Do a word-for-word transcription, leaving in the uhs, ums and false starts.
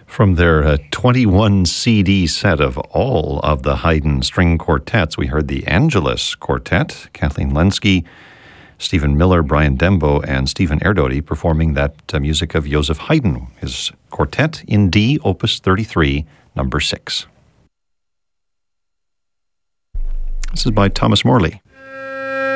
From their uh, twenty-one C D set of all of the Haydn string quartets, we heard the Angelus Quartet, Kathleen Lenski, Stephen Miller, Brian Dembo, and Stephen Erdody performing that uh, music of Joseph Haydn, his Quartet in D, Opus thirty-three, number six. This is by Thomas Morley.